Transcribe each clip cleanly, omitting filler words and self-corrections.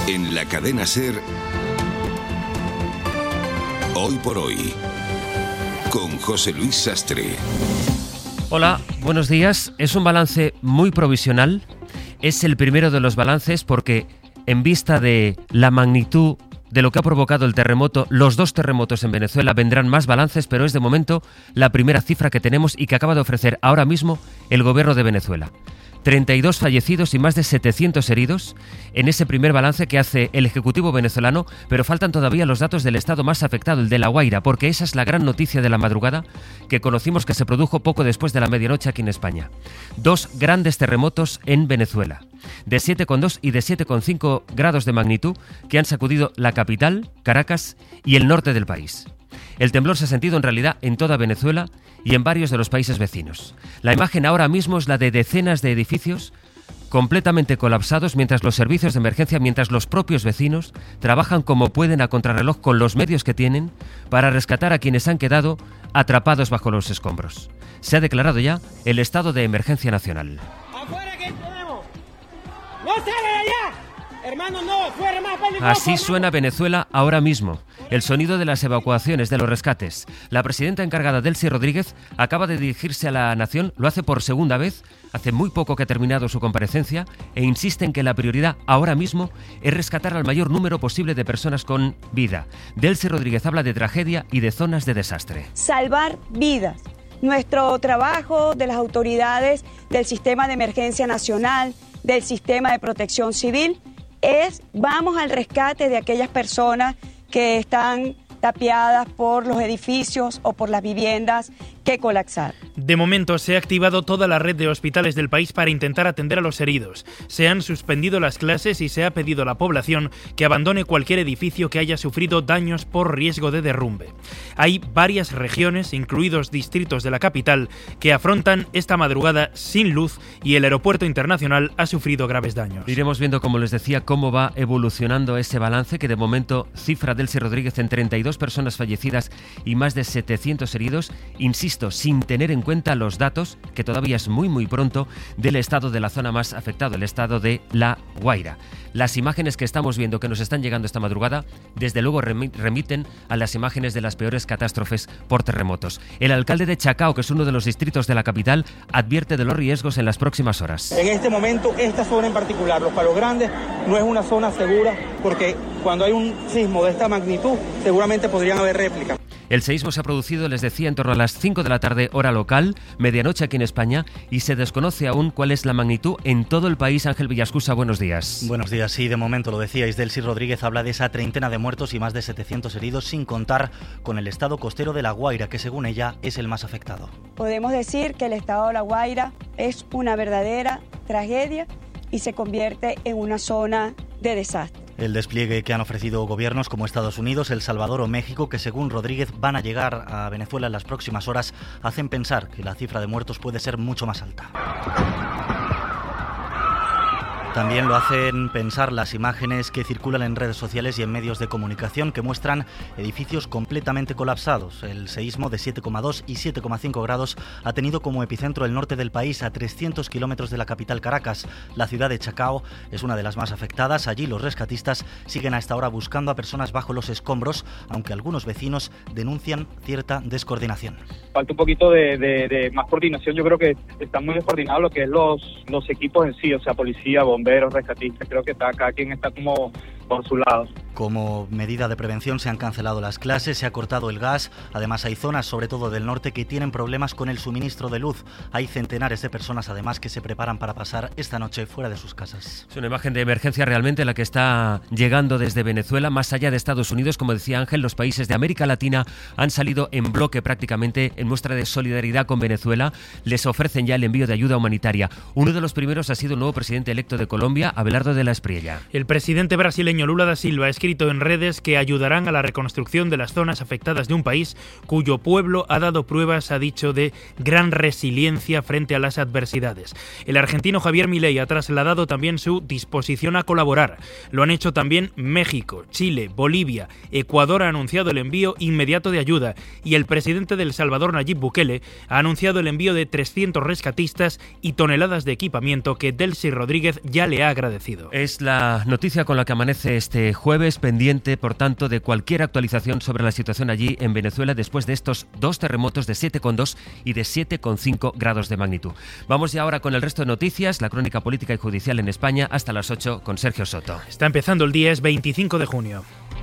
En la cadena SER, Hoy por Hoy, con José Luis Sastre. Hola, buenos días. Es un balance muy provisional. Es el primero de los balances porque, en vista de la magnitud de lo que ha provocado el terremoto, los dos terremotos en Venezuela, vendrán más balances, pero es de momento la primera cifra que tenemos y que acaba de ofrecer ahora mismo el gobierno de Venezuela. 32 fallecidos y más de 700 heridos en ese primer balance que hace el Ejecutivo venezolano, pero faltan todavía los datos del estado más afectado, el de La Guaira, porque esa es la gran noticia de la madrugada que conocimos que se produjo poco después de la medianoche aquí en España. Dos grandes terremotos en Venezuela, de 7,2 y de 7,5 grados de magnitud, que han sacudido la capital, Caracas, y el norte del país. El temblor se ha sentido en realidad en toda Venezuela y en varios de los países vecinos. La imagen ahora mismo es la de decenas de edificios completamente colapsados, mientras los servicios de emergencia, mientras los propios vecinos trabajan como pueden a contrarreloj con los medios que tienen para rescatar a quienes han quedado atrapados bajo los escombros. Se ha declarado ya el estado de emergencia nacional. ¡Afuera que tenemos! ¡No salgan allá! Hermano, no, fuera más peligroso. Así suena Venezuela ahora mismo. El sonido de las evacuaciones, de los rescates. La presidenta encargada, Delcy Rodríguez, acaba de dirigirse a la nación, lo hace por segunda vez, hace muy poco que ha terminado su comparecencia, e insiste en que la prioridad ahora mismo es rescatar al mayor número posible de personas con vida. Delcy Rodríguez habla de tragedia y de zonas de desastre. Salvar vidas. Nuestro trabajo de las autoridades del Sistema de Emergencia Nacional, del Sistema de Protección Civil, vamos al rescate de aquellas personas que están tapiadas por los edificios o por las viviendas que colapsaron. De momento se ha activado toda la red de hospitales del país para intentar atender a los heridos. Se han suspendido las clases y se ha pedido a la población que abandone cualquier edificio que haya sufrido daños por riesgo de derrumbe. Hay varias regiones, incluidos distritos de la capital, que afrontan esta madrugada sin luz y el aeropuerto internacional ha sufrido graves daños. Iremos viendo, como les decía, cómo va evolucionando ese balance que de momento cifra Delcy Rodríguez en 32 personas fallecidas y más de 700 heridos. Insisto, sin tener en cuenta los datos, que todavía es muy pronto, del estado de la zona más afectada, el estado de La Guaira. Las imágenes que estamos viendo, que nos están llegando esta madrugada, desde luego remiten a las imágenes de las peores catástrofes por terremotos. El alcalde de Chacao, que es uno de los distritos de la capital, advierte de los riesgos en las próximas horas. En este momento, esta zona en particular, Los Palos Grandes, no es una zona segura porque cuando hay un sismo de esta magnitud, seguramente podrían haber réplicas. El seísmo se ha producido, les decía, en torno a las 5 de la tarde, hora local, medianoche aquí en España, y se desconoce aún cuál es la magnitud en todo el país. Ángel Villascusa, buenos días. Buenos días, sí, de momento lo decíais. Delcy Rodríguez habla de esa treintena de muertos y más de 700 heridos, sin contar con el estado costero de La Guaira, que según ella es el más afectado. Podemos decir que el estado de La Guaira es una verdadera tragedia y se convierte en una zona de desastre. El despliegue que han ofrecido gobiernos como Estados Unidos, El Salvador o México, que según Rodríguez van a llegar a Venezuela en las próximas horas, hacen pensar que la cifra de muertos puede ser mucho más alta. También lo hacen pensar las imágenes que circulan en redes sociales y en medios de comunicación que muestran edificios completamente colapsados. El seísmo de 7,2 y 7,5 grados ha tenido como epicentro el norte del país, a 300 kilómetros de la capital Caracas. La ciudad de Chacao es una de las más afectadas. Allí los rescatistas siguen a esta hora buscando a personas bajo los escombros, aunque algunos vecinos denuncian cierta descoordinación. Falta un poquito de más coordinación. Yo creo que están muy descoordinados lo que es los equipos en sí, o sea, policía, bomberos, rescatistas. Creo que cada quien está como por su lado. Como medida de prevención se han cancelado las clases, se ha cortado el gas. Además hay zonas, sobre todo del norte, que tienen problemas con el suministro de luz. Hay centenares de personas además que se preparan para pasar esta noche fuera de sus casas. Es una imagen de emergencia realmente la que está llegando desde Venezuela, más allá de Estados Unidos. Como decía Ángel, los países de América Latina han salido en bloque prácticamente en muestra de solidaridad con Venezuela. Les ofrecen ya el envío de ayuda humanitaria. Uno de los primeros ha sido el nuevo presidente electo de Colombia, Abelardo de la Espriella. El presidente brasileño Lula da Silva es escrito en redes que ayudarán a la reconstrucción de las zonas afectadas de un país cuyo pueblo ha dado pruebas, ha dicho, de gran resiliencia frente a las adversidades. El argentino Javier Milei ha trasladado también su disposición a colaborar. Lo han hecho también México, Chile, Bolivia. Ecuador ha anunciado el envío inmediato de ayuda y el presidente de El Salvador, Nayib Bukele, ha anunciado el envío de 300 rescatistas y toneladas de equipamiento que Delcy Rodríguez ya le ha agradecido. Es la noticia con la que amanece este jueves, pendiente, por tanto, de cualquier actualización sobre la situación allí en Venezuela después de estos dos terremotos de 7,2 y de 7,5 grados de magnitud. Vamos ya ahora con el resto de noticias, la crónica política y judicial en España, hasta las 8 con Sergio Soto. Está empezando el día, es 25 de junio.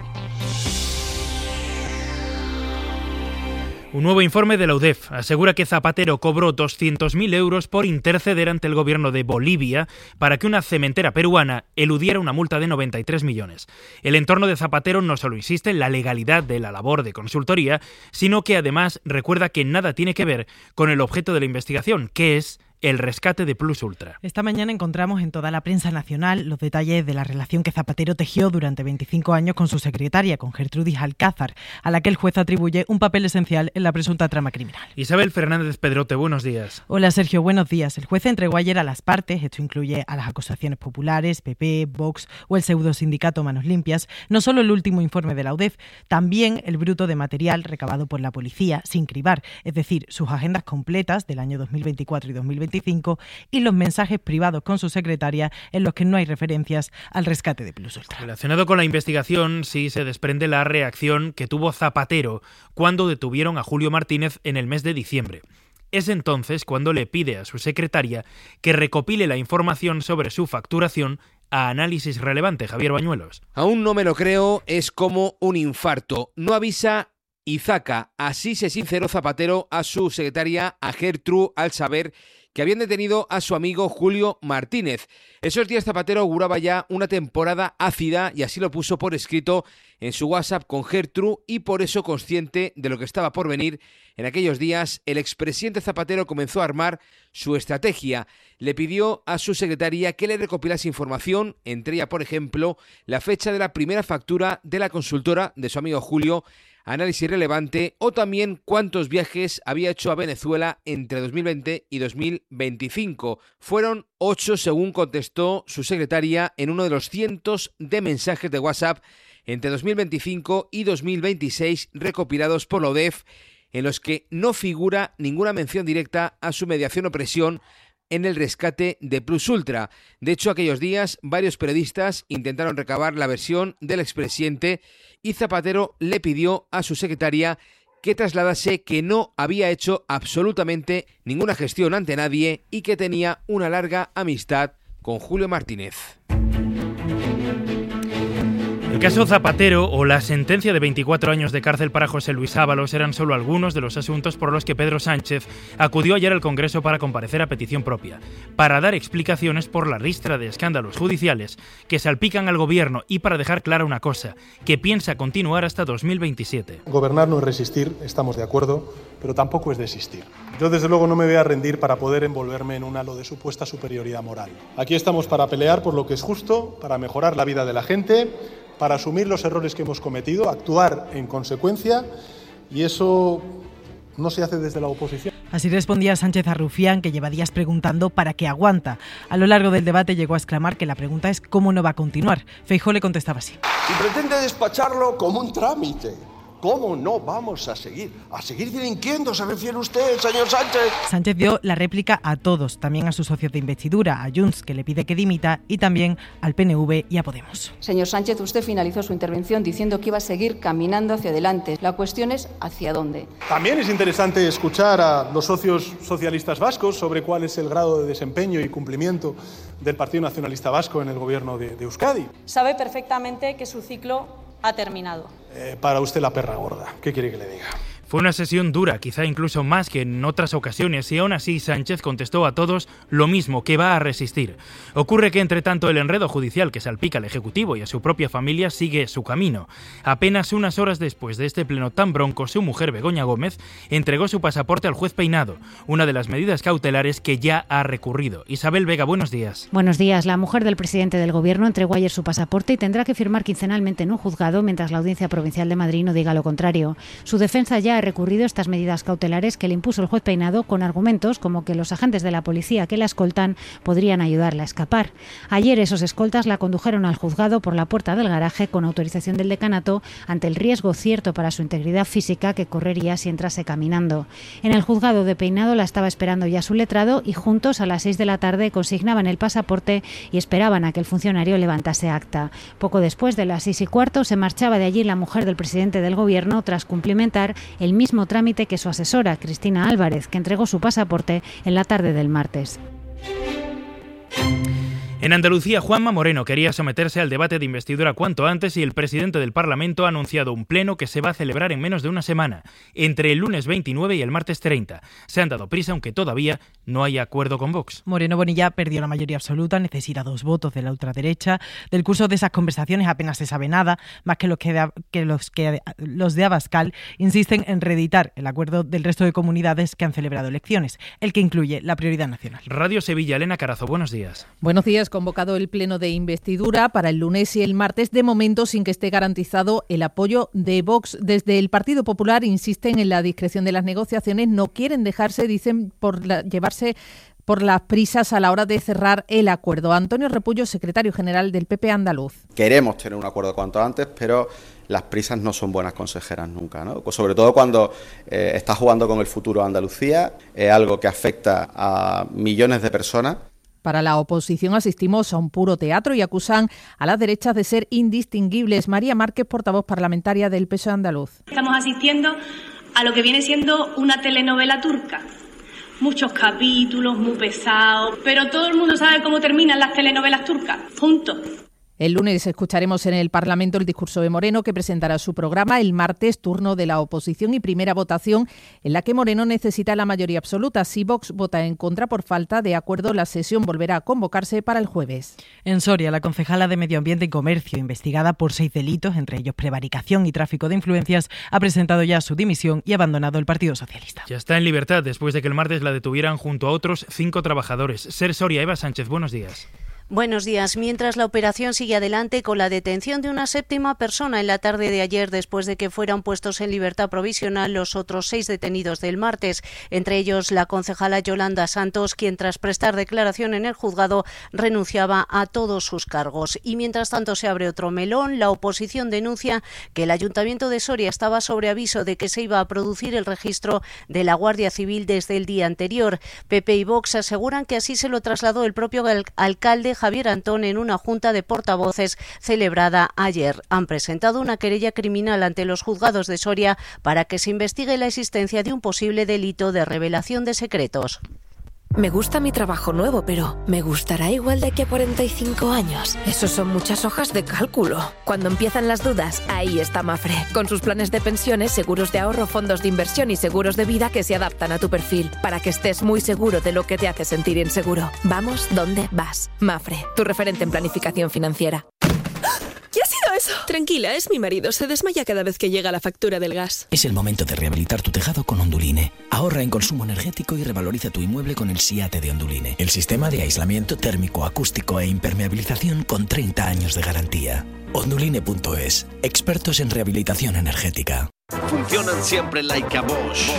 Un nuevo informe de la UDEF asegura que Zapatero cobró 200.000 euros por interceder ante el gobierno de Bolivia para que una cementera peruana eludiera una multa de 93 millones. El entorno de Zapatero no solo insiste en la legalidad de la labor de consultoría, sino que además recuerda que nada tiene que ver con el objeto de la investigación, que es el rescate de Plus Ultra. Esta mañana encontramos en toda la prensa nacional los detalles de la relación que Zapatero tejió durante 25 años con su secretaria, con Gertrudis Alcázar, a la que el juez atribuye un papel esencial en la presunta trama criminal. Isabel Fernández Pedrote, buenos días. Hola Sergio, buenos días. El juez entregó ayer a las partes, esto incluye a las acusaciones populares, PP, Vox o el pseudo sindicato Manos Limpias, no solo el último informe de la UDEF, también el bruto de material recabado por la policía sin cribar, es decir, sus agendas completas del año 2024 y 2025 y los mensajes privados con su secretaria en los que no hay referencias al rescate de Plus Ultra. Relacionado con la investigación, sí se desprende la reacción que tuvo Zapatero cuando detuvieron a Julio Martínez en el mes de diciembre. Es entonces cuando le pide a su secretaria que recopile la información sobre su facturación a Análisis Relevante. Javier Bañuelos. Aún no me lo creo, es como un infarto. No avisa y zaca. Así se sinceró Zapatero a su secretaria, a Gertrude, al saber que habían detenido a su amigo Julio Martínez. Esos días Zapatero auguraba ya una temporada ácida y así lo puso por escrito en su WhatsApp con Gertrude y por eso, consciente de lo que estaba por venir, en aquellos días el expresidente Zapatero comenzó a armar su estrategia. Le pidió a su secretaria que le recopilase información, entre ella, por ejemplo, la fecha de la primera factura de la consultora de su amigo Julio, Análisis Relevante, o también cuántos viajes había hecho a Venezuela entre 2020 y 2025. Fueron 8, según contestó su secretaria en uno de los cientos de mensajes de WhatsApp entre 2025 y 2026 recopilados por la UDEF, en los que no figura ninguna mención directa a su mediación o presión en el rescate de Plus Ultra. De hecho, aquellos días varios periodistas intentaron recabar la versión del expresidente y Zapatero le pidió a su secretaria que trasladase que no había hecho absolutamente ninguna gestión ante nadie y que tenía una larga amistad con Julio Martínez. El caso Zapatero o la sentencia de 24 años de cárcel para José Luis Ábalos eran solo algunos de los asuntos por los que Pedro Sánchez acudió ayer al Congreso para comparecer a petición propia, para dar explicaciones por la ristra de escándalos judiciales que salpican al gobierno y para dejar clara una cosa, que piensa continuar hasta 2027. Gobernar no es resistir, estamos de acuerdo, pero tampoco es desistir. Yo desde luego no me voy a rendir para poder envolverme en un halo de supuesta superioridad moral. Aquí estamos para pelear por lo que es justo, para mejorar la vida de la gente, para asumir los errores que hemos cometido, actuar en consecuencia, y eso no se hace desde la oposición. Así respondía Sánchez a Rufián, que lleva días preguntando para qué aguanta. A lo largo del debate llegó a exclamar que la pregunta es cómo no va a continuar. Feijóo le contestaba así. Y pretende despacharlo como un trámite. ¿Cómo no vamos a seguir? ¿A seguir delinquiendo se refiere usted, señor Sánchez? Sánchez dio la réplica a todos, también a sus socios de investidura, a Junts, que le pide que dimita, y también al PNV y a Podemos. Señor Sánchez, usted finalizó su intervención diciendo que iba a seguir caminando hacia adelante. La cuestión es ¿hacia dónde? También es interesante escuchar a los socios socialistas vascos sobre cuál es el grado de desempeño y cumplimiento del Partido Nacionalista Vasco en el gobierno de Euskadi. Sabe perfectamente que su ciclo ha terminado. Para usted la perra gorda. ¿Qué quiere que le diga? Fue una sesión dura, quizá incluso más que en otras ocasiones, y aún así Sánchez contestó a todos lo mismo, que va a resistir. Ocurre que entre tanto el enredo judicial que salpica al Ejecutivo y a su propia familia sigue su camino. Apenas unas horas después de este pleno tan bronco, su mujer Begoña Gómez entregó su pasaporte al juez Peinado, una de las medidas cautelares que ya ha recurrido. Isabel Vega, buenos días. Buenos días. La mujer del presidente del Gobierno entregó ayer su pasaporte y tendrá que firmar quincenalmente en un juzgado mientras la Audiencia Provincial de Madrid no diga lo contrario. Su defensa ya ha recurrido estas medidas cautelares que le impuso el juez Peinado con argumentos como que los agentes de la policía que la escoltan podrían ayudarla a escapar. Ayer esos escoltas la condujeron al juzgado por la puerta del garaje con autorización del decanato ante el riesgo cierto para su integridad física que correría si entrase caminando. En el juzgado de Peinado la estaba esperando ya su letrado y juntos a las 6 de la tarde consignaban el pasaporte y esperaban a que el funcionario levantase acta. Poco después de las 6:15 se marchaba de allí la mujer del presidente del Gobierno tras cumplimentar el mismo trámite que su asesora, Cristina Álvarez, que entregó su pasaporte en la tarde del martes. En Andalucía, Juanma Moreno quería someterse al debate de investidura cuanto antes y el presidente del Parlamento ha anunciado un pleno que se va a celebrar en menos de una semana, entre el lunes 29 y el martes 30. Se han dado prisa, aunque todavía no hay acuerdo con Vox. Moreno Bonilla perdió la mayoría absoluta, necesita 2 votos de la ultraderecha. Del curso de esas conversaciones apenas se sabe nada, más que los de Abascal insisten en reeditar el acuerdo del resto de comunidades que han celebrado elecciones, el que incluye la prioridad nacional. Radio Sevilla, Elena Carazo, buenos días. Buenos días. Convocado el pleno de investidura para el lunes y el martes, de momento sin que esté garantizado el apoyo de Vox. Desde el Partido Popular insisten en la discreción de las negociaciones, no quieren dejarse, dicen, llevarse por las prisas a la hora de cerrar el acuerdo. Antonio Repullo, secretario general del PP andaluz. Queremos tener un acuerdo cuanto antes, pero las prisas no son buenas consejeras nunca, ¿no? Sobre todo cuando está jugando con el futuro de Andalucía, es algo que afecta a millones de personas. Para la oposición asistimos a un puro teatro y acusan a las derechas de ser indistinguibles. María Márquez, portavoz parlamentaria del PSOE andaluz. Estamos asistiendo a lo que viene siendo una telenovela turca. Muchos capítulos, muy pesados, pero todo el mundo sabe cómo terminan las telenovelas turcas, juntos. El lunes escucharemos en el Parlamento el discurso de Moreno, que presentará su programa. El martes, turno de la oposición y primera votación en la que Moreno necesita la mayoría absoluta. Si Vox vota en contra por falta de acuerdo, la sesión volverá a convocarse para el jueves. En Soria, la concejala de Medio Ambiente y Comercio, investigada por 6 delitos, entre ellos prevaricación y tráfico de influencias, ha presentado ya su dimisión y ha abandonado el Partido Socialista. Ya está en libertad después de que el martes la detuvieran junto a otros 5 trabajadores. Ser Soria, Eva Sánchez, buenos días. Buenos días. Mientras la operación sigue adelante con la detención de una 7ª persona en la tarde de ayer después de que fueran puestos en libertad provisional los otros 6 detenidos del martes, entre ellos la concejala Yolanda Santos, quien tras prestar declaración en el juzgado renunciaba a todos sus cargos. Y mientras tanto se abre otro melón. La oposición denuncia que el Ayuntamiento de Soria estaba sobre aviso de que se iba a producir el registro de la Guardia Civil desde el día anterior. PP y Vox aseguran que así se lo trasladó el propio alcalde Javier Antón en una junta de portavoces celebrada ayer. Han presentado una querella criminal ante los juzgados de Soria para que se investigue la existencia de un posible delito de revelación de secretos. Me gusta mi trabajo nuevo, pero ¿me gustará igual de aquí a 45 años? Esos son muchas hojas de cálculo. Cuando empiezan las dudas, ahí está Mafre, con sus planes de pensiones, seguros de ahorro, fondos de inversión y seguros de vida que se adaptan a tu perfil, para que estés muy seguro de lo que te hace sentir inseguro. Vamos donde vas. Mafre, tu referente en planificación financiera. ¿Qué ha sido eso? Tranquila, es mi marido. Se desmaya cada vez que llega la factura del gas. Es el momento de rehabilitar tu tejado con Onduline. Ahorra en consumo energético y revaloriza tu inmueble con el SIATE de Onduline. El sistema de aislamiento térmico, acústico e impermeabilización con 30 años de garantía. Onduline.es. Expertos en rehabilitación energética. Funcionan siempre like a Bosch.